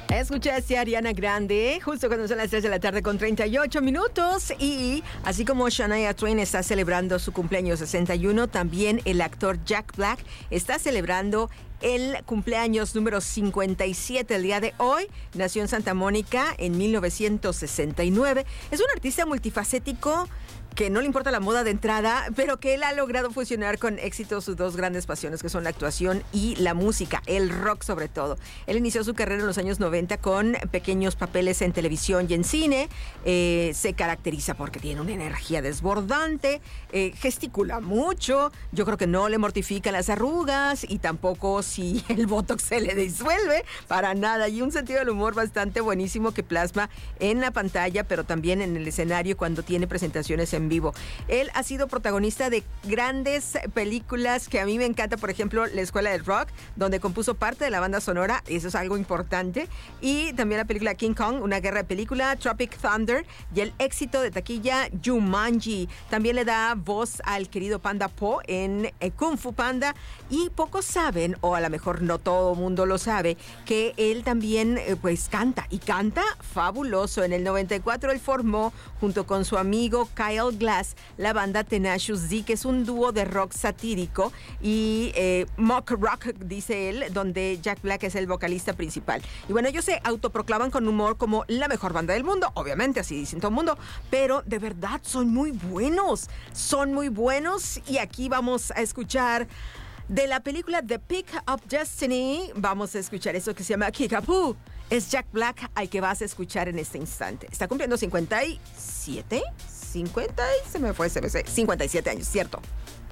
Escuchaste a Ariana Grande justo cuando son las 3 de la tarde con 38 minutos y así como Shania Twain está celebrando su cumpleaños 61, también el actor Jack Black está celebrando el cumpleaños número 57 el día de hoy. Nació en Santa Mónica en 1969. Es un artista multifacético que no le importa la moda de entrada, pero que él ha logrado fusionar con éxito sus dos grandes pasiones, que son la actuación y la música, el rock sobre todo. Él inició su carrera en los años 90 con pequeños papeles en televisión y en cine. Se caracteriza porque tiene una energía desbordante, gesticula mucho, yo creo que no le mortifican las arrugas y tampoco si el botox se le disuelve, para nada. Y un sentido del humor bastante buenísimo que plasma en la pantalla, pero también en el escenario cuando tiene presentaciones en vivo. Él ha sido protagonista de grandes películas que a mí me encanta, por ejemplo, La Escuela del Rock, donde compuso parte de la banda sonora, eso es algo importante, y también la película King Kong, una guerra de película, Tropic Thunder, y el éxito de taquilla Jumanji. También le da voz al querido Panda Po en Kung Fu Panda, y pocos saben, o a lo mejor no todo mundo lo sabe, que él también pues canta, y canta fabuloso. En el 94 él formó, junto con su amigo Kyle Glass, la banda Tenacious D, que es un dúo de rock satírico y mock rock, dice él, donde Jack Black es el vocalista principal. Y bueno, ellos se autoproclaman con humor como la mejor banda del mundo, obviamente, así dicen todo el mundo, pero de verdad son muy buenos, y aquí vamos a escuchar de la película The Pick of Destiny, vamos a escuchar eso que se llama Kickapoo. Es Jack Black al que vas a escuchar en este instante. Está cumpliendo 57 años, ¿cierto?